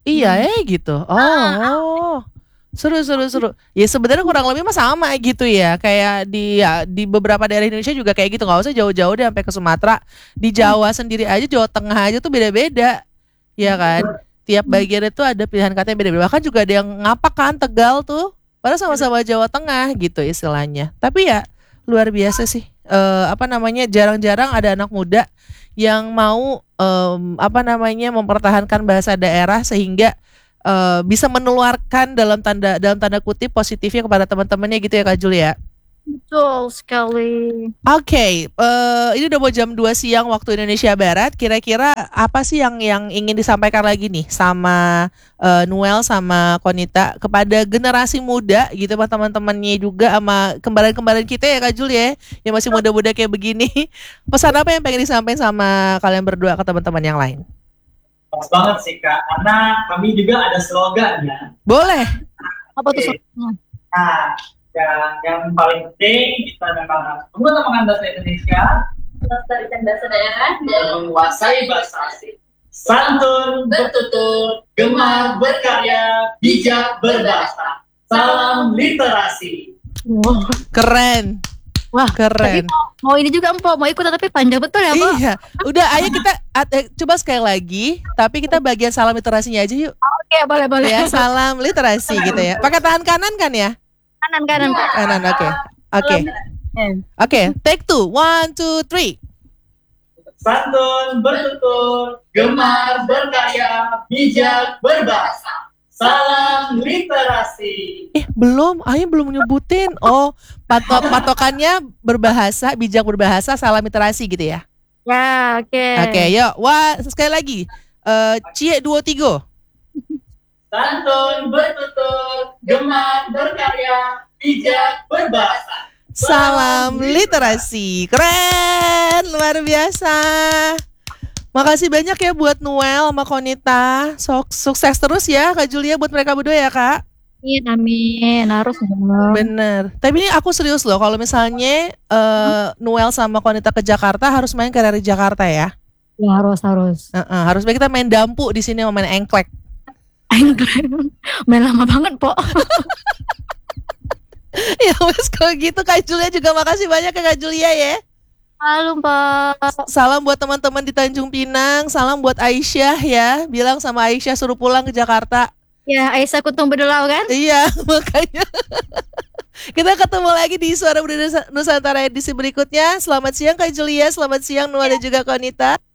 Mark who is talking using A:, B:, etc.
A: Iya gitu. Oh. Seru seru seru. Ya sebenarnya kurang lebih mah sama gitu ya. Kayak di beberapa daerah Indonesia juga kayak gitu. Nggak usah jauh-jauh deh sampai ke Sumatera. Di Jawa sendiri aja, Jawa Tengah aja tuh beda-beda. Ya kan? Tiap bagian itu ada pilihan kata yang beda-beda. Bahkan juga ada yang ngapak kan Tegal tuh. Padahal sama-sama Jawa Tengah gitu istilahnya. Tapi ya luar biasa sih. Apa namanya? Jarang-jarang ada anak muda yang mau apa namanya mempertahankan bahasa daerah sehingga bisa menularkan dalam tanda kutip positifnya kepada teman-temannya gitu ya Kak Julia.
B: Betul sekali.
A: Oke, ini udah mau jam 2 siang waktu Indonesia Barat. Kira-kira apa sih yang ingin disampaikan lagi nih sama Noel sama Konita kepada generasi muda gitu sama teman-temannya juga sama kembaran-kembaran kita ya Kak Julia yang masih muda-muda kayak begini. Pesan apa yang pengen disampaikan sama kalian berdua ke teman-teman yang lain?
C: Pas banget sih Kak, karena kami juga ada slogan ya.
A: Boleh.
B: Apa tuh?
C: Oke. Nah, yang paling penting kita memang harus menggunakan bahasa Indonesia,
B: Melestarikan bahasa daerah
C: dan menguasai bahasa asing. Santun, bertutur, gemar berkarya, bijak berbahasa. Salam literasi.
B: Wow.
A: Keren.
B: Wah,
A: Keren.
B: Mau ini juga Empok, mau ikut tapi panjang betul ya Empok.
A: Iya. Udah ayo kita coba sekali lagi, tapi kita bagian salam literasinya aja yuk.
B: Oke, boleh.
A: Ya, salam literasi gitu ya. Pakai tangan kanan kan ya?
B: Kanan.
A: Kanan, oke. Oke, take 2. 1, 2, 3.
C: Santun, bertutur, gemar berkarya, bijak berbahasa. Salam literasi.
A: Belum, Ayo belum nyebutin. Oh, patokannya berbahasa, bijak berbahasa, salam literasi gitu ya.
B: Ya, oke.
A: Oke, yuk. Wah, sekali lagi. Cie 2 3.
C: Santun, bertutur, gemar berkarya, bijak berbahasa.
A: Salam literasi. Keren, luar biasa. Makasih banyak ya buat Noel sama Konita. Sukses terus ya Kak Julia buat mereka berdua ya Kak.
B: Amin. Harus dong.
A: Bener. Tapi ini aku serius loh. Kalau misalnya Noel sama Konita ke Jakarta harus main ke RRI Jakarta ya.
B: Ya, harus.
A: Harus kita main dampu di sini sama main engklek.
B: Main lama banget, Pok.
A: Ya wes kalau gitu Kak Julia juga makasih banyak ya Kak Julia ya.
B: Halo, Pak.
A: Salam buat teman-teman di Tanjung Pinang. Salam buat Aisyah ya. Bilang sama Aisyah suruh pulang ke Jakarta.
B: Ya, Aisyah Kutung Bedelau kan?
A: Iya, makanya. Kita ketemu lagi di Suara Muda Nusantara edisi berikutnya. Selamat siang Kak Julia, selamat siang Noah dan juga Konita.